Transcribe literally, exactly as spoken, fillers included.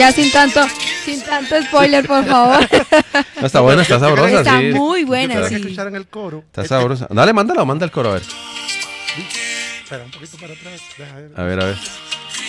Ya sin tanto, sin tanto spoiler, por favor. No, está buena, está sabrosa. Está sí. muy buena, Yo quería sí. que escucharan el coro. Está Eh, sabrosa. Dale, mándalo, manda el coro, a ver. eh, Espera, un poquito para atrás. Deja ver. A ver, a ver.